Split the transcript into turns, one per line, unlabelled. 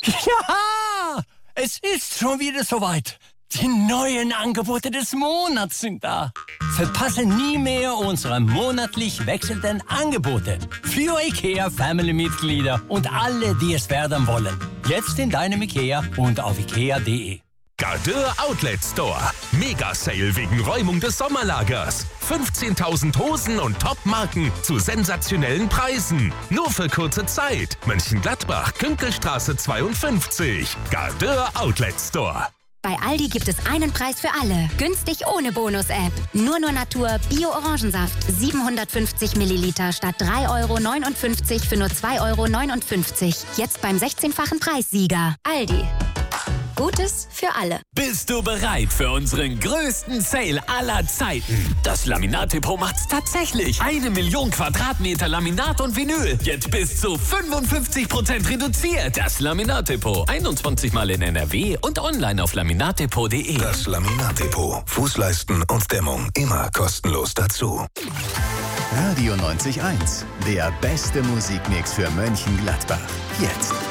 Ja, es ist schon wieder soweit. Die neuen Angebote des Monats sind da. Verpasse nie mehr unsere monatlich wechselnden Angebote. Für IKEA-Family-Mitglieder und alle, die es werden wollen. Jetzt in deinem IKEA und auf ikea.de.
Gardeur Outlet Store. Mega-Sale wegen Räumung des Sommerlagers. 15.000 Hosen und Top-Marken zu sensationellen Preisen. Nur für kurze Zeit. Mönchengladbach, Künkelstraße 52. Gardeur Outlet Store.
Bei Aldi gibt es einen Preis für alle. Günstig ohne Bonus-App. Nur Natur Bio-Orangensaft. 750 Milliliter statt 3,59 € für nur 2,59 €. Jetzt beim 16-fachen Preissieger. Aldi. Gutes für alle.
Bist du bereit für unseren größten Sale aller Zeiten? Das Laminat-Depot macht's tatsächlich. 1 Million Quadratmeter Laminat und Vinyl. Jetzt bis zu 55% reduziert. Das Laminat-Depot. 21 Mal in NRW und online auf laminatdepot.de.
Das Laminat-Depot. Fußleisten und Dämmung immer kostenlos dazu.
Radio 90.1. Der beste Musikmix für Mönchengladbach. Jetzt.